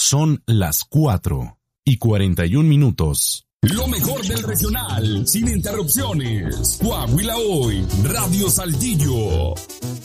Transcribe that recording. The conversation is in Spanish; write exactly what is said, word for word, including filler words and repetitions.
Son las cuatro y cuarenta y un minutos. Lo mejor del regional, sin interrupciones. Coahuila Hoy, Radio Saltillo.